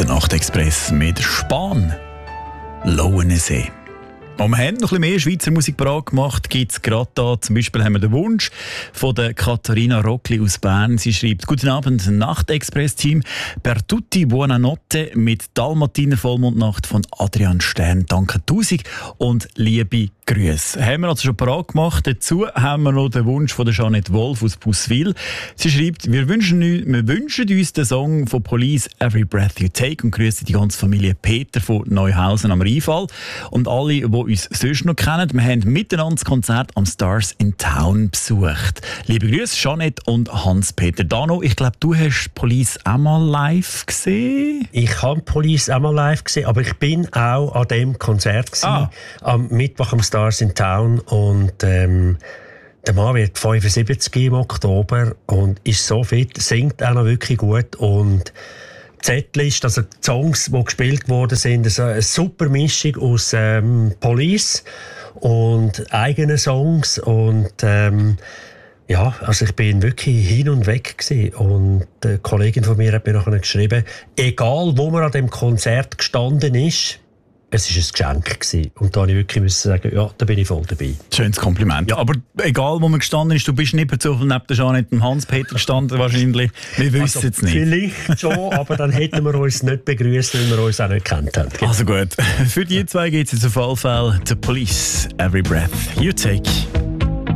Der Nachtexpress mit Spahn. Lauensee. Und wir haben noch ein bisschen mehr Schweizer Musik parat gemacht, gibt es gerade da. Zum Beispiel haben wir den Wunsch von der Katharina Rockli aus Bern. Sie schreibt: Guten Abend, Nachtexpress-Team. Per tutti buonanotte mit Dalmatiner Vollmondnacht von Adrian Stern. Danke 1000 und liebe Grüße. Haben wir also schon parat gemacht. Dazu haben wir noch den Wunsch von der Jeanette Wolf aus Busswil. Sie schreibt: wir wünschen uns den Song von Police «Every Breath You Take» und grüßen die ganze Familie Peter von Neuhausen am Rheinfall und alle, die uns sonst noch kennen. Wir haben miteinander das Konzert am Stars in Town besucht. Liebe Grüße, Jeanette und Hans-Peter. Dano, ich glaube, du hast Police auch mal live gesehen? Ich habe Police auch mal live gesehen, aber ich bin auch an dem Konzert gewesen, am Mittwoch am Stars in Town. Und der Mann wird 75 im Oktober und ist so fit, singt auch noch wirklich gut. Und die Setlist, also die Songs, die gespielt worden sind, also eine super Mischung aus Police und eigenen Songs. Und ja, also ich bin wirklich hin und weg gewesen. Und eine Kollegin von mir hat mir nachher geschrieben, egal wo man an dem Konzert gestanden ist, es war ein Geschenk gewesen. Und da musste ich wirklich sagen, ja, da bin ich voll dabei. Schönes Kompliment. Ja, aber egal, wo man gestanden ist, du bist nicht per Zufall neben der Jeanette und Hans-Peter gestanden wahrscheinlich. Wir wissen es nicht. Vielleicht schon, aber dann hätten wir uns nicht begrüßt, weil wir uns auch nicht kennt haben. Also gut, für die zwei geht es jetzt auf alle Fälle The Police, Every Breath You Take.